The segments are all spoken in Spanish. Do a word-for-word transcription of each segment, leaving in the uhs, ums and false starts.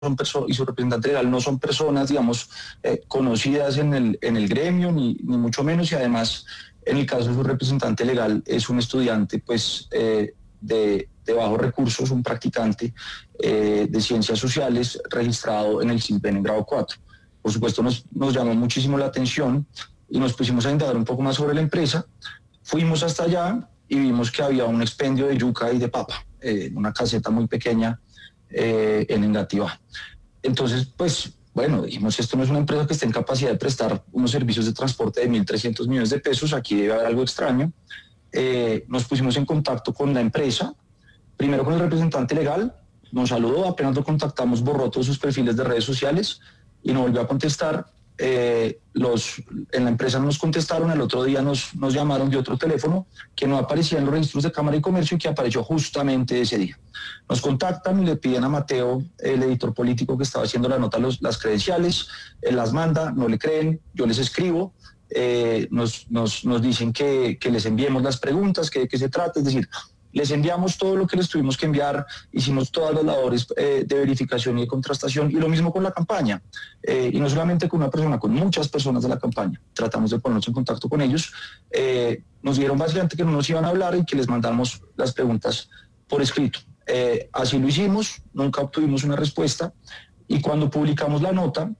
son perso- y su representante legal no son personas, digamos, eh, conocidas en el, en el gremio, ni, ni mucho menos, y además, en el caso de su representante legal, es un estudiante, pues, eh, de, de bajos recursos, un practicante eh, de ciencias sociales registrado en el CISBEN en grado cuatro. Por supuesto, nos, nos llamó muchísimo la atención y nos pusimos a indagar un poco más sobre la empresa. Fuimos hasta allá y vimos que había un expendio de yuca y de papa, eh, una caseta muy pequeña eh, en Engativá. Entonces, pues, bueno, dijimos, esto no es una empresa que esté en capacidad de prestar unos servicios de transporte de mil trescientos millones de pesos, aquí debe haber algo extraño. Eh, nos pusimos en contacto con la empresa, primero con el representante legal, nos saludó, apenas lo contactamos, borró todos sus perfiles de redes sociales y no volvió a contestar. Eh, los, en la empresa no nos contestaron, el otro día nos, nos llamaron de otro teléfono que no aparecía en los registros de Cámara y Comercio y que apareció justamente ese día. Nos contactan y le piden a Mateo, el editor político que estaba haciendo la nota, los, las credenciales, él las manda, no le creen, yo les escribo, eh, nos, nos, nos dicen que, que les enviemos las preguntas, que de qué se trata, es decir, les enviamos todo lo que les tuvimos que enviar, hicimos todas las labores eh, de verificación y de contrastación, y lo mismo con la campaña, eh, y no solamente con una persona, con muchas personas de la campaña, tratamos de ponernos en contacto con ellos, eh, nos dijeron básicamente que no nos iban a hablar y que les mandamos las preguntas por escrito. Eh, así lo hicimos, nunca obtuvimos una respuesta, y cuando publicamos la nota,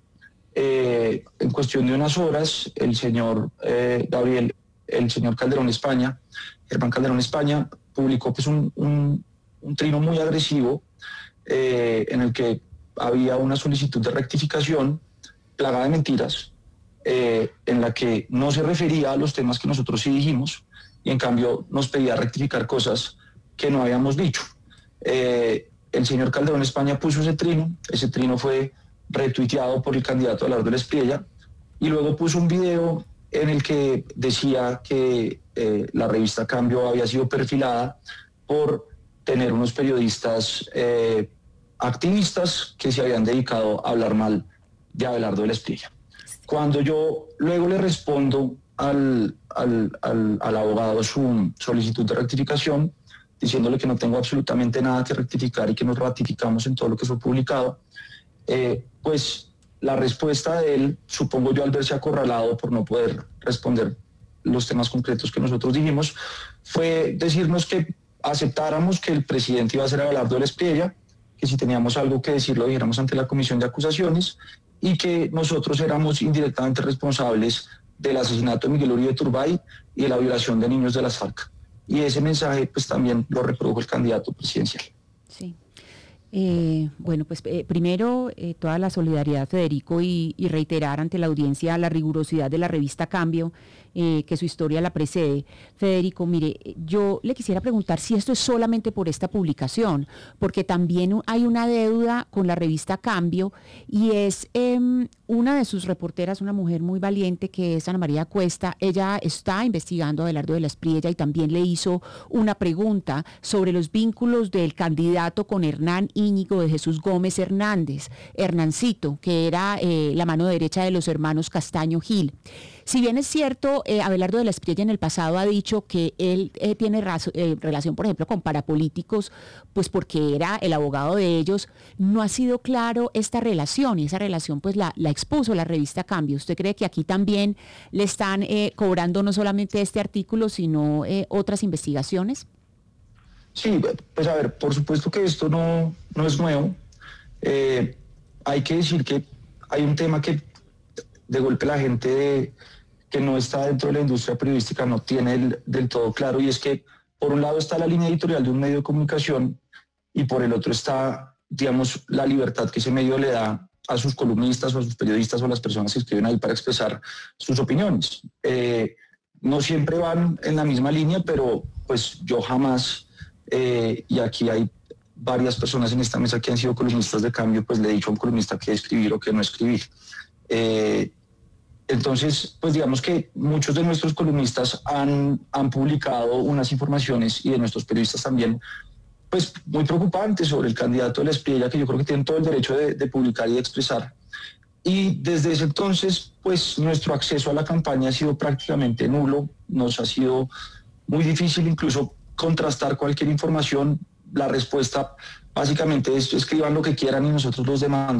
eh, en cuestión de unas horas, el señor eh, Gabriel, el señor Calderón España, Germán Calderón España, publicó pues un, un, un trino muy agresivo eh, en el que había una solicitud de rectificación plagada de mentiras, eh, en la que no se refería a los temas que nosotros sí dijimos y en cambio nos pedía rectificar cosas que no habíamos dicho. Eh, el señor Calderón España puso ese trino, ese trino fue retuiteado por el candidato Abelardo de la Espriella y luego puso un video en el que decía que eh, la revista Cambio había sido perfilada por tener unos periodistas eh, activistas que se habían dedicado a hablar mal de Abelardo de la Espriella. Cuando yo luego le respondo al, al, al, al abogado su solicitud de rectificación, diciéndole que no tengo absolutamente nada que rectificar y que nos ratificamos en todo lo que fue publicado, eh, pues la respuesta de él, supongo yo al verse acorralado por no poder responder los temas concretos que nosotros dijimos, fue decirnos que aceptáramos que el presidente iba a ser Abelardo de la Espriella, que si teníamos algo que decir lo dijéramos ante la comisión de acusaciones y que nosotros éramos indirectamente responsables del asesinato de Miguel Uribe Turbay y de la violación de niños de las FARC. Y ese mensaje pues también lo reprodujo el candidato presidencial. Sí. Eh, bueno, pues eh, primero eh, toda la solidaridad, Federico, y, y reiterar ante la audiencia la rigurosidad de la revista Cambio, eh, que su historia la precede. Federico, mire, yo le quisiera preguntar si esto es solamente por esta publicación, porque también hay una deuda con la revista Cambio y es eh, una de sus reporteras, una mujer muy valiente que es Ana María Cuesta. Ella está investigando a Abelardo de la Espriella y también le hizo una pregunta sobre los vínculos del candidato con Hernán Íñigo de Jesús Gómez Hernández, Hernancito, que era eh, la mano derecha de los hermanos Castaño Gil. Si bien es cierto, eh, Abelardo de la Espriella en el pasado ha dicho que él eh, tiene razo, eh, relación, por ejemplo, con parapolíticos, pues porque era el abogado de ellos, no ha sido claro esta relación y esa relación pues la, la expuso la revista Cambio. ¿Usted cree que aquí también le están eh, cobrando no solamente este artículo, sino eh, otras investigaciones? Sí, pues a ver, por supuesto que esto no, no es nuevo. Eh, hay que decir que hay un tema que de golpe la gente de, que no está dentro de la industria periodística no tiene el, del todo claro, y es que por un lado está la línea editorial de un medio de comunicación y por el otro está, digamos, la libertad que ese medio le da a sus columnistas o a sus periodistas o a las personas que escriben ahí para expresar sus opiniones. Eh, no siempre van en la misma línea, pero pues yo jamás... Eh, y aquí hay varias personas en esta mesa que han sido columnistas de Cambio, pues le he dicho a un columnista qué escribir o qué no escribir. Eh, entonces, pues digamos que muchos de nuestros columnistas han, han publicado unas informaciones, y de nuestros periodistas también, pues muy preocupantes sobre el candidato de la Espriella, que yo creo que tienen todo el derecho de, de publicar y de expresar. Y desde ese entonces, pues nuestro acceso a la campaña ha sido prácticamente nulo, nos ha sido muy difícil incluso contrastar cualquier información. la respuesta básicamente es escriban lo que quieran y nosotros los demandamos.